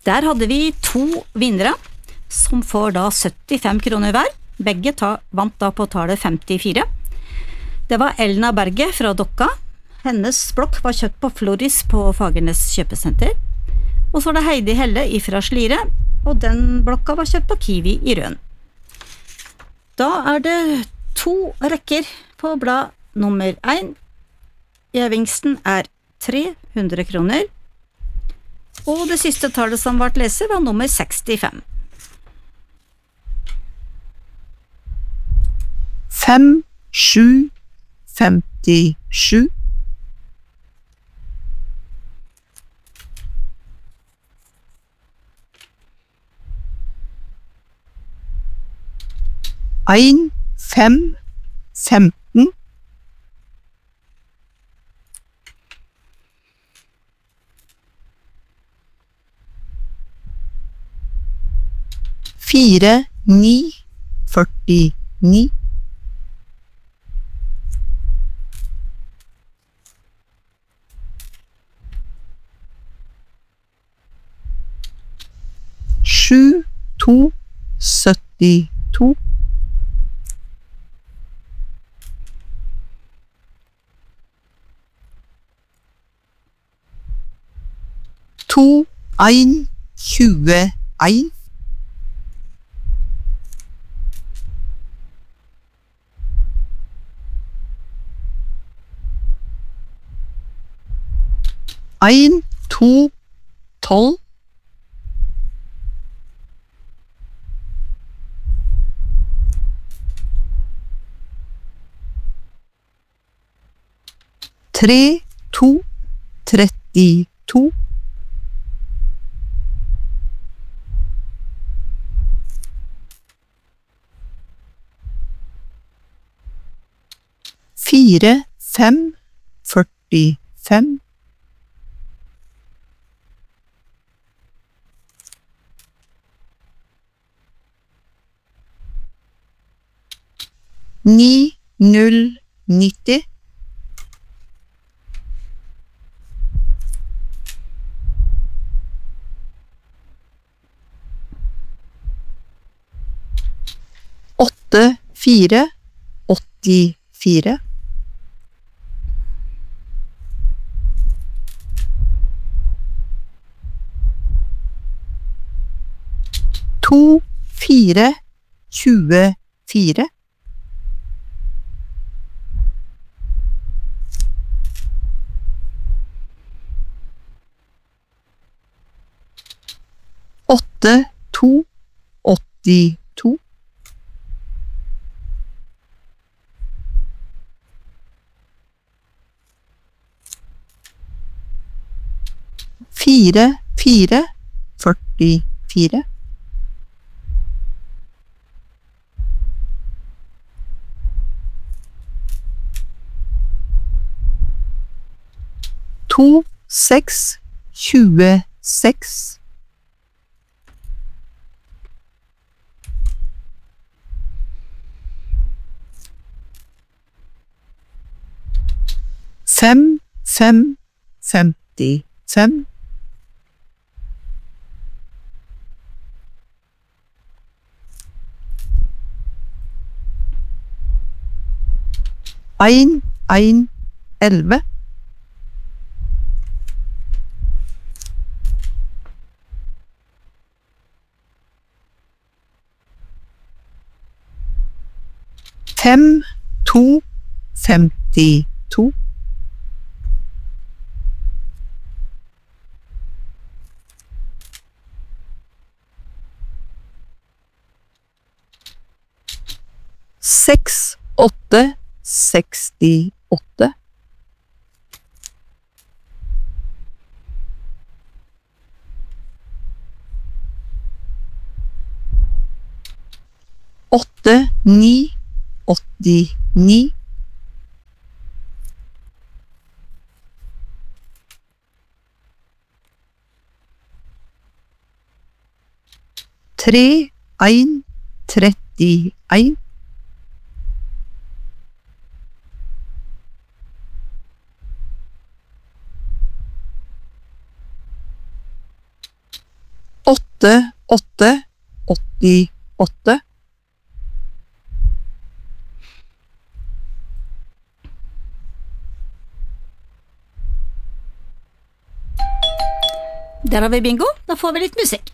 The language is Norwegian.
Der hadde vi 2 vinnere, som får da 75 kroner hver. Begge vant da på tallet 54. Det var Elna Berge fra Dokka. Hennes blokk var kjøpt på Floris på Fagernes kjøpesenter. Og så var det Heidi Helle fra Slire, og den blokka var kjøpt på Kiwi i Røn. Da det 2 rekker på blad nummer 1. Gjevingsten 300 kroner. Og det siste tallet som ble lest var nummer 65. 5, 7, 57. 1, 5, 15. 4, 9, 49. 7, 2, 72. 2, 1, 21. 1, 2, 12. 3, 2, 32. 4, 5, 45. 9, 0, 90. 8, 4, 84. 2, 4, 24. 8, 2, 82. 4, 4, 44. 2, 6, 26. 5, 5, 55. 1, 1, 11. 5, 2, 52. 6, 8, 68. 8, 9, 89. 3, 1, 31. 88. Der har vi bingo, da får vi litt musikk.